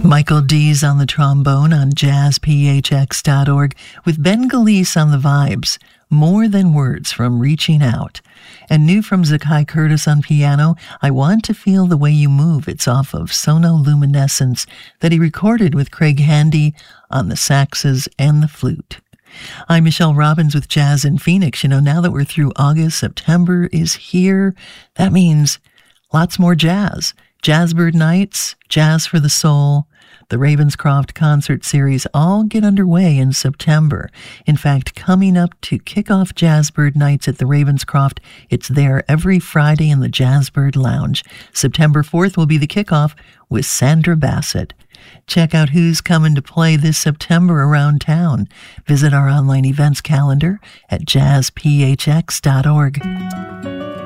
Michael Dees on the trombone on jazzphx.org with Ben Galise on the vibes. More Than Words from Reaching Out. And new from Zakai Curtis on piano, I Want to Feel the Way You Move. It's off of Sonoluminescence that he recorded with Craig Handy on the saxes and the flute. I'm Michelle Robbins with Jazz in Phoenix. You know, now that we're through August, September is here. That means lots more jazz. Jazzbird Nights, Jazz for the Soul, the Ravenscroft concert series all get underway in September. In fact, coming up to kick off Jazzbird Nights at the Ravenscroft, it's there every Friday in the Jazzbird Lounge. September 4th will be the kickoff with Sandra Bassett. Check out who's coming to play this September around town. Visit our online events calendar at jazzphx.org.